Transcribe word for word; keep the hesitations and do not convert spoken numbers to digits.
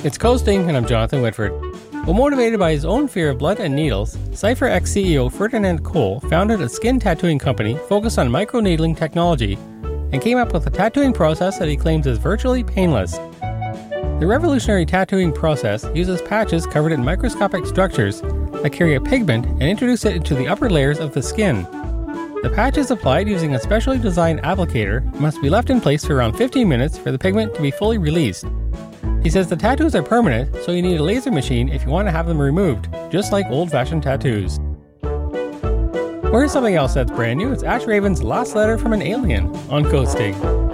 It's Coasting, and I'm Jonathan Whitford. Well, motivated by his own fear of blood and needles, CypherX C E O Ferdinand Cole founded a skin tattooing company focused on microneedling technology and came up with a tattooing process that he claims is virtually painless. The revolutionary tattooing process uses patches covered in microscopic structures that carry a pigment and introduce it into the upper layers of the skin. The patch is applied using a specially designed applicator and must be left in place for around fifteen minutes for the pigment to be fully released. He says the tattoos are permanent, so you need a laser machine if you want to have them removed, just like old-fashioned tattoos. Or here's something else that's brand new. It's Ash Raven's Last Letter from an Alien on Coasting.